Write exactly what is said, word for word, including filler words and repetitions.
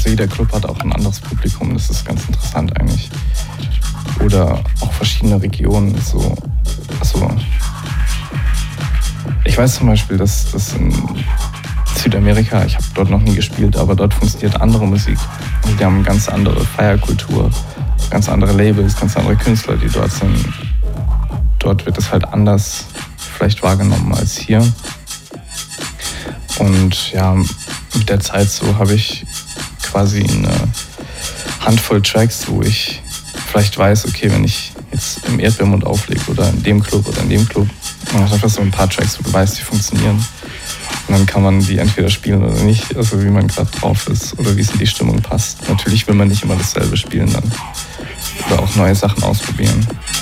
Also jeder Club hat auch ein anderes Publikum, das ist ganz interessant eigentlich. Oder auch verschiedene Regionen. So, also ich weiß zum Beispiel, dass, dass in Südamerika, ich habe dort noch nie gespielt, aber dort funktioniert andere Musik. Also die haben eine ganz andere Feierkultur, ganz andere Labels, ganz andere Künstler, die dort sind. Dort wird es halt anders vielleicht wahrgenommen als hier. Und ja, mit der Zeit so habe ich quasi eine Handvoll Tracks, wo ich vielleicht weiß, okay, wenn ich jetzt im Erdbeermund auflege oder in dem Club oder in dem Club, dann hast du einfach so ein paar Tracks, wo du weißt, die funktionieren. Und dann kann man die entweder spielen oder nicht, also wie man gerade drauf ist oder wie es in die Stimmung passt. Natürlich will man nicht immer dasselbe spielen dann oder auch neue Sachen ausprobieren.